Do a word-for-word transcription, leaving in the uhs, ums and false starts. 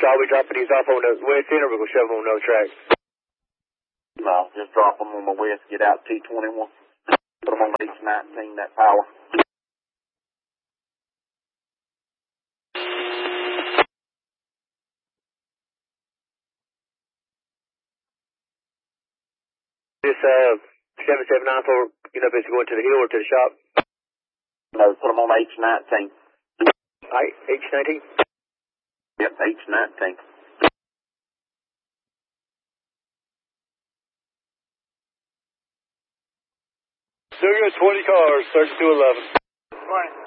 I'll be dropping these off on the west end, or we're going to shove them on another track. No, just drop them on the west, get out T twenty-one. Put them on H nineteen, that power. This, uh, seven seven nine four, you know, if it's going to the hill or to the shop? No, put them on H nineteen. H nineteen? Yep, H nineteen. Still got twenty cars, thirty-two eleven. Morning.